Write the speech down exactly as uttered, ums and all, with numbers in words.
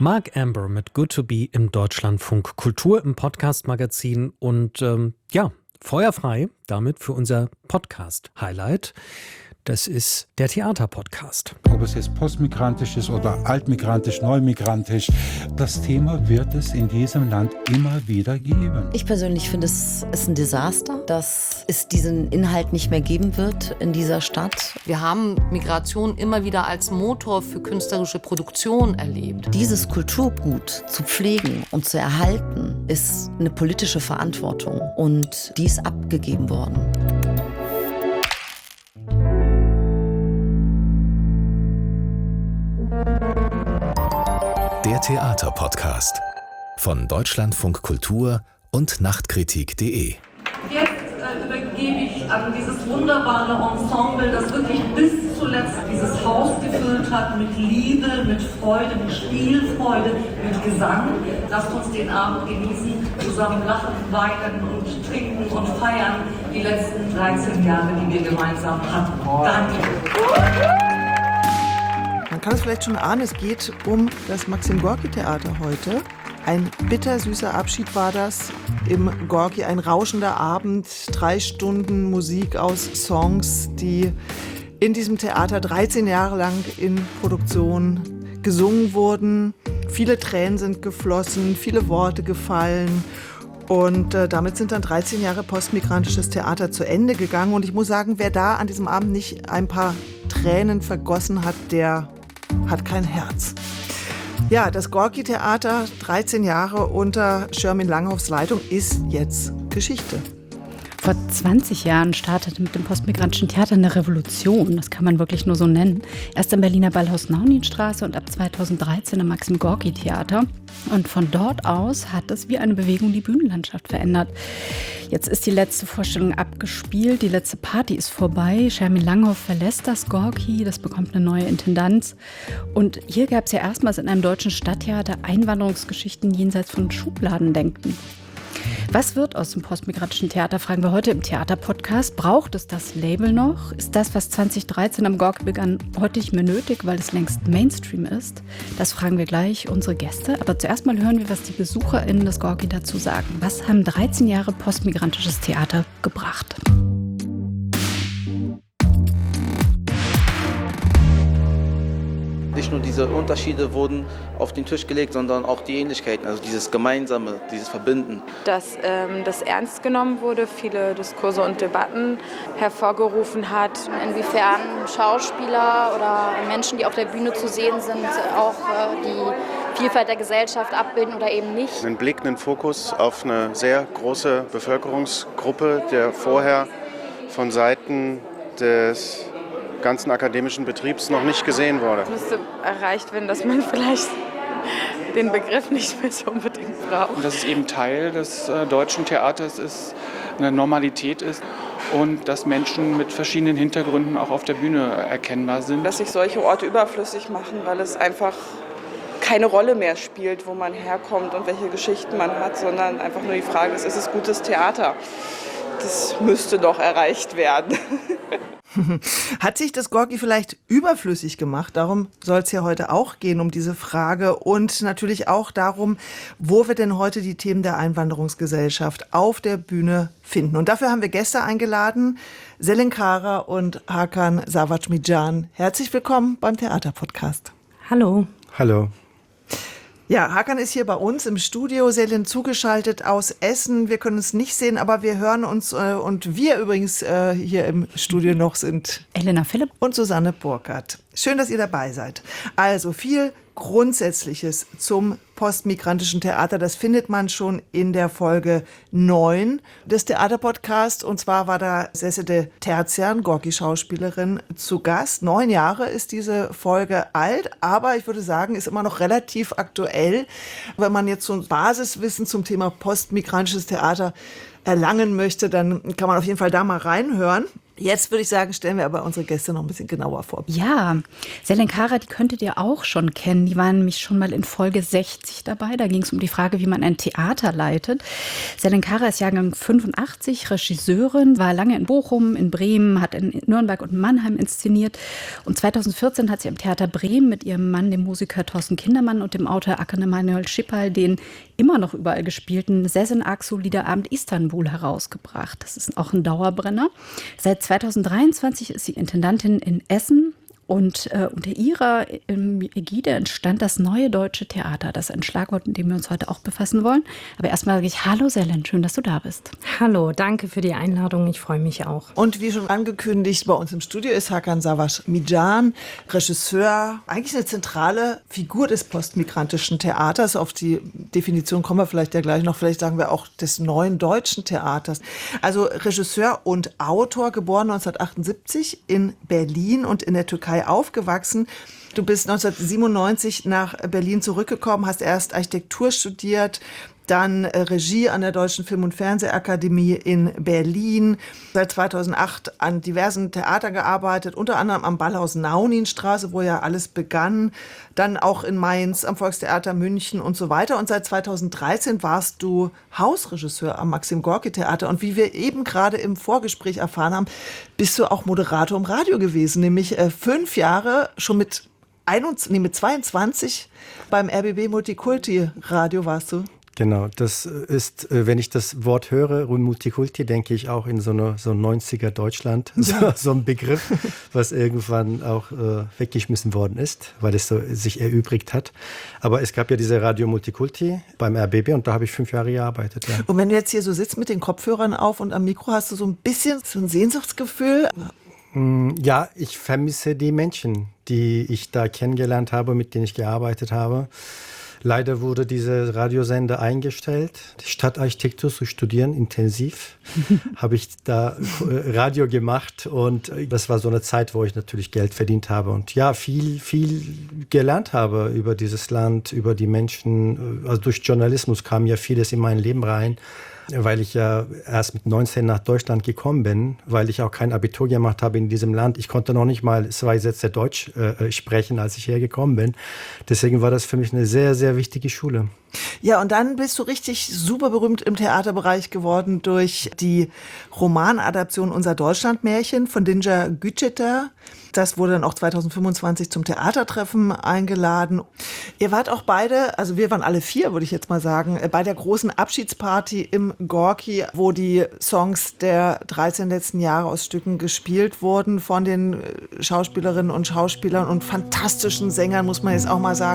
Mark Amber mit Good to Be im Deutschlandfunk Kultur im Podcast-Magazin und ähm, ja, feuerfrei damit für unser Podcast-Highlight. Das ist der Theater-Podcast. Ob es jetzt postmigrantisch ist oder altmigrantisch, neumigrantisch, das Thema wird es in diesem Land immer wieder geben. Ich persönlich finde, es ist ein Desaster, dass es diesen Inhalt nicht mehr geben wird in dieser Stadt. Wir haben Migration immer wieder als Motor für künstlerische Produktion erlebt. Dieses Kulturgut zu pflegen und zu erhalten, ist eine politische Verantwortung und die ist abgegeben worden. Der Theater-Podcast von Deutschlandfunk Kultur und Nachtkritik punkt de. Jetzt äh, übergebe ich an dieses wunderbare Ensemble, das wirklich bis zuletzt dieses Haus gefüllt hat mit Liebe, mit Freude, mit Spielfreude, mit Gesang. Lasst uns den Abend genießen, zusammen lachen, weinen und trinken und feiern die letzten dreizehn Jahre, die wir gemeinsam hatten. Danke. Man kann es vielleicht schon ahnen, es geht um das Maxim-Gorki-Theater heute. Ein bittersüßer Abschied war das im Gorki, ein rauschender Abend, drei Stunden Musik aus Songs, die in diesem Theater dreizehn Jahre lang in Produktion gesungen wurden. Viele Tränen sind geflossen, viele Worte gefallen. Und äh, damit sind dann dreizehn Jahre postmigrantisches Theater zu Ende gegangen. Und ich muss sagen, wer da an diesem Abend nicht ein paar Tränen vergossen hat, der hat kein Herz. Ja, das Gorki-Theater, dreizehn Jahre unter Schirmin Langhoffs Leitung, ist jetzt Geschichte. Vor zwanzig Jahren startete mit dem postmigrantischen Theater eine Revolution, das kann man wirklich nur so nennen. Erst am Berliner Ballhaus-Nauninstraße und ab zweitausenddreizehn am Maxim-Gorki-Theater. Und von dort aus hat es wie eine Bewegung die Bühnenlandschaft verändert. Jetzt ist die letzte Vorstellung abgespielt, die letzte Party ist vorbei. Schirmin Langhoff verlässt das Gorki, das bekommt eine neue Intendanz. Und hier gab es ja erstmals in einem deutschen Stadttheater Einwanderungsgeschichten jenseits von Schubladendenken. Was wird aus dem postmigrantischen Theater, fragen wir heute im Theater-Podcast. Braucht es das Label noch? Ist das, was zweitausenddreizehn am Gorki begann, heute nicht mehr nötig, weil es längst Mainstream ist? Das fragen wir gleich unsere Gäste. Aber zuerst mal hören wir, was die BesucherInnen des Gorki dazu sagen. Was haben dreizehn Jahre postmigrantisches Theater gebracht? Nicht nur diese Unterschiede wurden auf den Tisch gelegt, sondern auch die Ähnlichkeiten, also dieses Gemeinsame, dieses Verbinden. Dass ähm, das ernst genommen wurde, viele Diskurse und Debatten hervorgerufen hat. Inwiefern Schauspieler oder Menschen, die auf der Bühne zu sehen sind, auch äh, die Vielfalt der Gesellschaft abbilden oder eben nicht. Einen Blick, einen Fokus auf eine sehr große Bevölkerungsgruppe, der vorher von Seiten des ganzen akademischen Betriebs noch nicht gesehen wurde. Es müsste erreicht werden, dass man vielleicht den Begriff nicht mehr so unbedingt braucht. Und dass es eben Teil des äh, deutschen Theaters ist, eine Normalität ist und dass Menschen mit verschiedenen Hintergründen auch auf der Bühne erkennbar sind. Dass sich solche Orte überflüssig machen, weil es einfach keine Rolle mehr spielt, wo man herkommt und welche Geschichten man hat, sondern einfach nur die Frage ist, ist es gutes Theater? Das müsste doch erreicht werden. Hat sich das Gorki vielleicht überflüssig gemacht? Darum soll es ja heute auch gehen, um diese Frage. Und natürlich auch darum, wo wir denn heute die Themen der Einwanderungsgesellschaft auf der Bühne finden. Und dafür haben wir Gäste eingeladen, Selin Kara und Hakan Savacmidjan. Herzlich willkommen beim Theater-Podcast. Hallo. Hallo. Ja, Hakan ist hier bei uns im Studio, Selin zugeschaltet aus Essen. Wir können uns nicht sehen, aber wir hören uns äh, und wir übrigens äh, hier im Studio noch sind Elena Philipp und Susanne Burkhardt. Schön, dass ihr dabei seid. Also viel Grundsätzliches zum postmigrantischen Theater, das findet man schon in der Folge neun des Theaterpodcasts. Und zwar war da Sesede Terzian, Gorki-Schauspielerin, zu Gast. Neun Jahre ist diese Folge alt, aber ich würde sagen, ist immer noch relativ aktuell. Wenn man jetzt so ein Basiswissen zum Thema postmigrantisches Theater erlangen möchte, dann kann man auf jeden Fall da mal reinhören. Jetzt würde ich sagen, stellen wir aber unsere Gäste noch ein bisschen genauer vor. Ja, Selenkara, die könntet ihr auch schon kennen. Die waren nämlich schon mal in Folge sechzig dabei. Da ging es um die Frage, wie man ein Theater leitet. Selenkara ist Jahrgang fünfundachtzig, Regisseurin, war lange in Bochum, in Bremen, hat in Nürnberg und Mannheim inszeniert. Und zweitausendvierzehn hat sie am Theater Bremen mit ihrem Mann, dem Musiker Thorsten Kindermann und dem Autor Akın Emanuel Schipal, den immer noch überall gespielten Sezen Aksu Liederabend Istanbul herausgebracht. Das ist auch ein Dauerbrenner. Seit zweitausenddreiundzwanzig ist sie Intendantin in Essen. Und äh, unter ihrer ähm, Ägide entstand das Neue Deutsche Theater. Das ist ein Schlagwort, mit dem wir uns heute auch befassen wollen. Aber erstmal sage ich Hallo Selen, schön, dass du da bist. Hallo, danke für die Einladung, ich freue mich auch. Und wie schon angekündigt, bei uns im Studio ist Hakan Savaş-Mican, Regisseur, eigentlich eine zentrale Figur des postmigrantischen Theaters. Auf die Definition kommen wir vielleicht ja gleich noch, vielleicht sagen wir auch des Neuen Deutschen Theaters. Also Regisseur und Autor, geboren neunzehnhundertachtundsiebzig in Berlin und in der Türkei aufgewachsen. Du bist neunzehnhundertsiebenundneunzig nach Berlin zurückgekommen, hast erst Architektur studiert, dann Regie an der Deutschen Film- und Fernsehakademie in Berlin, seit zweitausendacht an diversen Theatern gearbeitet, unter anderem am Ballhaus-Naunin-Straße, wo ja alles begann, dann auch in Mainz, am Volkstheater München und so weiter. Und seit zweitausenddreizehn warst du Hausregisseur am Maxim-Gorki-Theater. Und wie wir eben gerade im Vorgespräch erfahren haben, bist du auch Moderator im Radio gewesen, nämlich äh, fünf Jahre schon mit, einundzwanzig, nee, mit zweiundzwanzig beim R B B Multikulti-Radio warst du. Genau, das ist, wenn ich das Wort höre, Multikulti, denke ich auch in so eine so neunziger Deutschland, so, so ein Begriff, was irgendwann auch äh, weggeschmissen worden ist, weil es so sich erübrigt hat. Aber es gab ja diese Radio Multikulti beim R B B und da habe ich fünf Jahre gearbeitet. Ja. Und wenn du jetzt hier so sitzt mit den Kopfhörern auf und am Mikro, hast du so ein bisschen so ein Sehnsuchtsgefühl? Ja, ich vermisse die Menschen, die ich da kennengelernt habe, mit denen ich gearbeitet habe. Leider wurde dieser Radiosender eingestellt. Stadtarchitektur zu studieren, intensiv, habe ich da Radio gemacht und das war so eine Zeit, wo ich natürlich Geld verdient habe und ja, viel, viel gelernt habe über dieses Land, über die Menschen. Also durch Journalismus kam ja vieles in mein Leben rein, weil ich ja erst mit neunzehn nach Deutschland gekommen bin, weil ich auch kein Abitur gemacht habe in diesem Land. Ich konnte noch nicht mal zwei Sätze Deutsch äh, sprechen, als ich hergekommen bin. Deswegen war das für mich eine sehr, sehr wichtige Schule. Ja, und dann bist du richtig super berühmt im Theaterbereich geworden durch die Romanadaption Unser Deutschlandmärchen von Dinja Güceter. Das wurde dann auch zweitausendfünfundzwanzig zum Theatertreffen eingeladen. Ihr wart auch beide, also wir waren alle vier, würde ich jetzt mal sagen, bei der großen Abschiedsparty im Gorki, wo die Songs der dreizehn letzten Jahre aus Stücken gespielt wurden von den Schauspielerinnen und Schauspielern und fantastischen Sängern, muss man jetzt auch mal sagen.